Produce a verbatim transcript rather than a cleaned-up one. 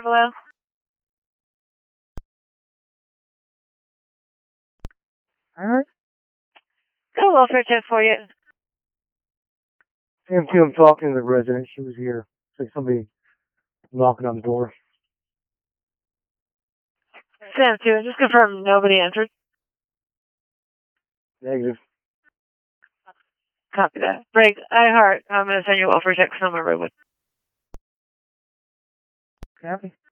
below. Alright. Got a welfare check for you. Sam two, I'm talking to the resident. She was here. It's like somebody knocking on the door. Sam two, just confirm nobody entered. Negative. Copy that. Break. I heart. I'm going to send you a welfare check from my room. Copy.